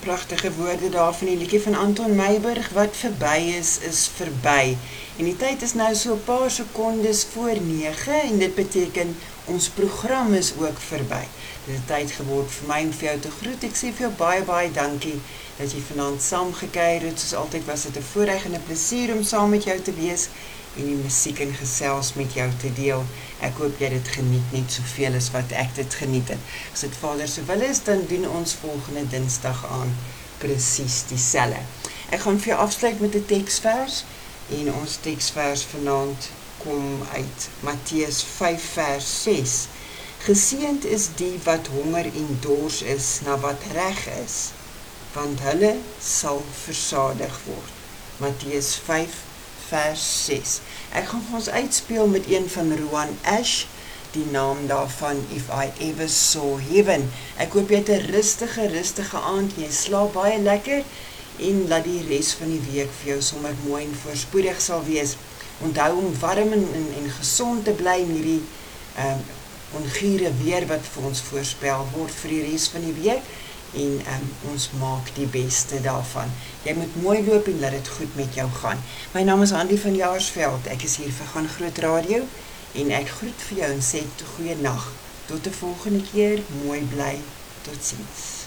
pragtige woorde daar van die liedjie van Anton Meiburg, wat verby is verby. En die tyd is nou so 'n paar sekondes voor 9 en dit beteken ons program is ook verby. Dit is tyd geword vir my om vir jou te groet. Ek sê vir jou baie, baie dankie dat jy vanaand saamgekuier het. Soos altyd was dit 'n voorreg en 'n plesier om saam met jou te wees en die musiek en gesels met jou te deel. Ek hoop jy dit geniet net soveel as wat ek dit geniet het. As dit Vader se wil is, dan doen ons volgende Dinsdag aan presies dieselfde. Ek gaan vir jou afsluit met 'n teksvers en ons teksvers vanaand kom uit Matteus 5 vers 6. Geseënd is die wat honger en dors is na wat reg is, want hulle sal versadig word. Matteus 5 vers 6. Ek gaan vir ons uitspeel met een van Rowan Ash, die naam daarvan If I Ever Saw Heaven. Ek hoop jy het 'n rustige aand, jy slaap baie lekker en laat die res van die week vir jou sommer mooi en voorspoedig sal wees. Onthou om warm en gesond te bly in hierdie ongure weer wat vir ons voorspel word vir die res van die week en ons maak die beste daarvan. Jy moet mooi loop en laat dit goed met jou gaan. My naam is Hanlie van Jaarsveld, ek is hier vir Gaan Groot Radio en ek groet vir jou en sê goeie nag. Tot 'n volgende keer, mooi bly, totsiens.